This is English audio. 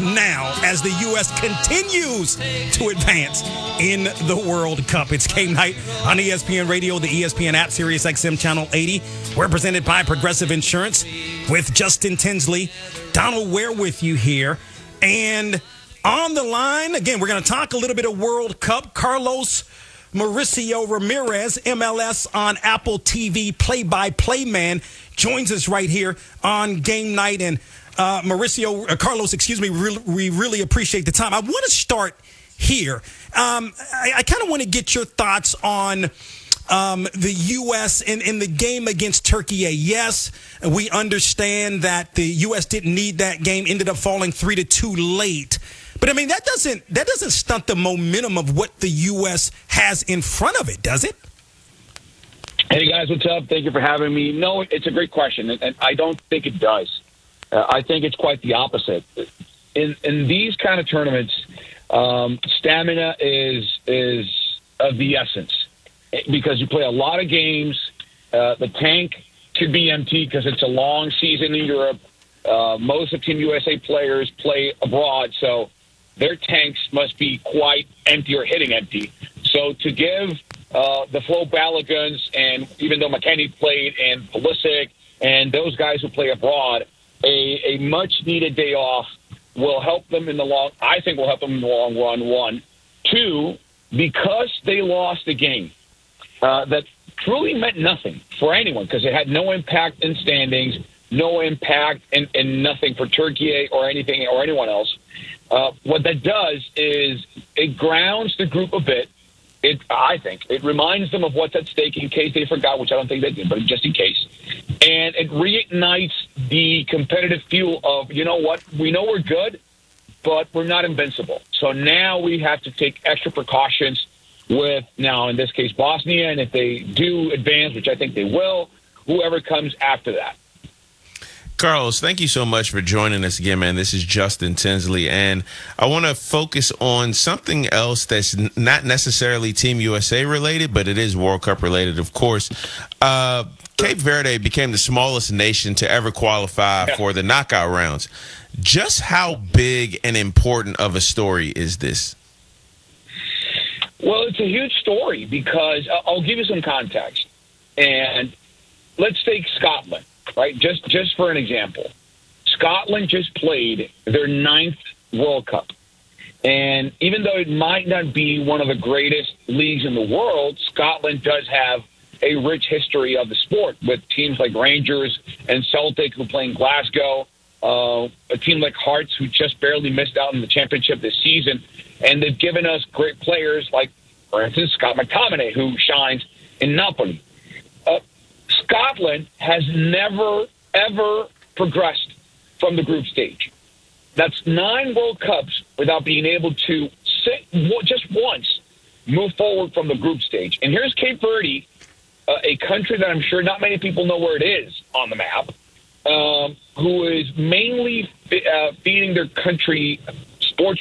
now as the U.S. continues to advance in the World Cup. It's game night on ESPN Radio, the ESPN app, Sirius XM Channel 80. We're presented by Progressive Insurance with Justin Tinsley. Donald Ware with you here. And on the line, again, we're going to talk a little bit of World Cup. Carlos Mauricio Ramirez, MLS on Apple TV, play-by-play man, joins us right here on game night. And Carlos, we really appreciate the time. I want to start here. I kind of want to get your thoughts on the U.S. in the game against Turkey. Yes, we understand that the U.S. didn't need that game, ended up falling 3-2 late. But, I mean, that doesn't stunt the momentum of what the U.S. has in front of it, does it? Hey, guys, what's up? Thank you for having me. No, it's a great question, and I don't think it does. I think it's quite the opposite. In these kind of tournaments, stamina is of the essence because you play a lot of games. The tank could be empty because it's a long season in Europe. Most of Team USA players play abroad, so their tanks must be quite empty or hitting empty. So to give the Flo Balagans, and even though McKennie played, and Pulisic, and those guys who play abroad, a much-needed day off will help them in the long. I think will help them in the long run. 1, 2, because they lost a game that truly meant nothing for anyone because it had no impact in standings, no impact and nothing for Turkey or anything or anyone else. What that does is it grounds the group a bit. I think it reminds them of what's at stake in case they forgot, which I don't think they did, but just in case. And it reignites the competitive fuel of, you know what, we know we're good, but we're not invincible. So now we have to take extra precautions with, now in this case, Bosnia, and if they do advance, which I think they will, whoever comes after that. Carlos, thank you so much for joining us again, man. This is Justin Tinsley, and I want to focus on something else that's not necessarily Team USA related, but it is World Cup related, of course. Cape Verde became the smallest nation to ever qualify for the knockout rounds. Just how big and important of a story is this? Well, it's a huge story because I'll give you some context. And let's take Scotland. Right, just for an example, Scotland just played their 9th World Cup. And even though it might not be one of the greatest leagues in the world, Scotland does have a rich history of the sport with teams like Rangers and Celtic who play in Glasgow, a team like Hearts who just barely missed out on the championship this season. And they've given us great players like, for instance, Scott McTominay, who shines in Napoli. Scotland has never, ever progressed from the group stage. That's 9 World Cups without being able to just once move forward from the group stage. And here's Cape Verde, a country that I'm sure not many people know where it is on the map, who is mainly feeding their country